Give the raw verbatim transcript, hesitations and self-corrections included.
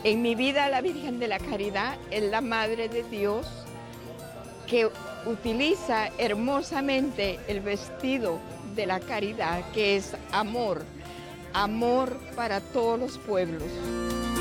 En mi vida la Virgen de la Caridad es la Madre de Dios que utiliza hermosamente el vestido de la caridad, que es amor, amor para todos los pueblos.